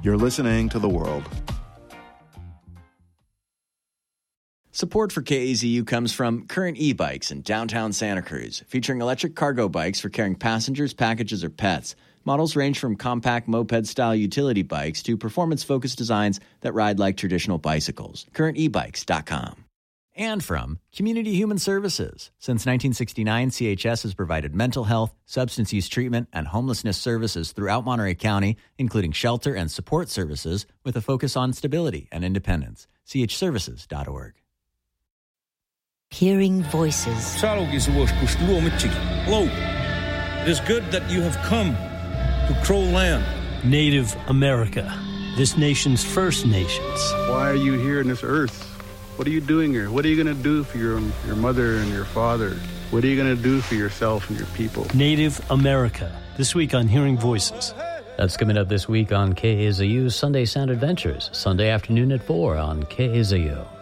You're listening to The World. Support for KAZU comes from Current e-bikes in downtown Santa Cruz, featuring electric cargo bikes for carrying passengers, packages, or pets. Models range from compact moped-style utility bikes to performance-focused designs that ride like traditional bicycles. CurrentEbikes.com. And from Community Human Services. Since 1969, CHS has provided mental health, substance use treatment, and homelessness services throughout Monterey County, including shelter and support services with a focus on stability and independence. chservices.org. Hearing voices. Hello. It is good that you have come to Crow Land. Native America, this nation's First Nations. Why are you here on this earth? What are you doing here? What are you going to do for your mother and your father? What are you going to do for yourself and your people? Native America, this week on Hearing Voices. That's coming up this week on KAZU's Sunday Sound Adventures, Sunday afternoon at 4 on KAZU.